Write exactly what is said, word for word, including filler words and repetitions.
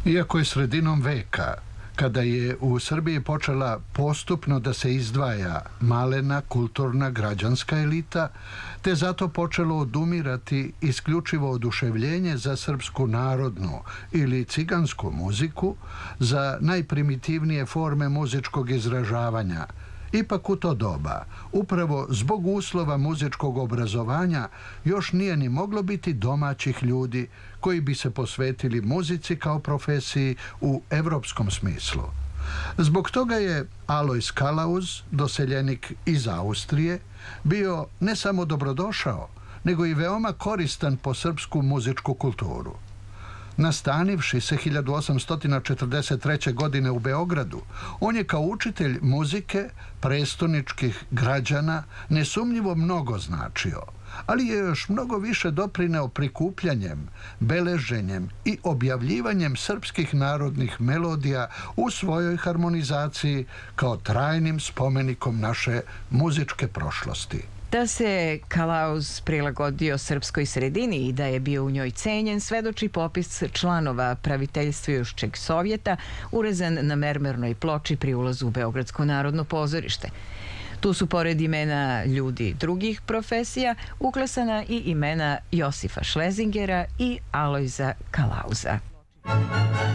Iako je sredinom veka, kada je u Srbiji počela postupno da se izdvaja malena kulturna građanska elita, te zato počelo odumirati isključivo oduševljenje za srpsku narodnu ili cigansku muziku, za najprimitivnije forme muzičkog izražavanja. Ipak u to doba, upravo zbog uslova muzičkog obrazovanja, još nije ni moglo biti domaćih ljudi koji bi se posvetili muzici kao profesiji u evropskom smislu. Zbog toga je Alojz Kalauz, doseljenik iz Austrije, bio ne samo dobrodošao, nego i veoma koristan po srpsku muzičku kulturu. Nastanivši se hiljadu osamsto četrdeset treće. godine u Beogradu, on je kao učitelj muzike prestoničkih građana nesumnjivo mnogo značio, ali je još mnogo više doprineo prikupljanjem, beleženjem i objavljivanjem srpskih narodnih melodija u svojoj harmonizaciji kao trajnim spomenikom naše muzičke prošlosti. Da se Kalauz prilagodio srpskoj sredini i da je bio u njoj cenjen, svedoči popis članova Praviteljstvujuščeg sovjeta urezan na mermernoj ploči pri ulazu u Beogradsko narodno pozorište. Tu su pored imena ljudi drugih profesija uklesana i imena Josifa Šlezingera i Alojza Kalauza.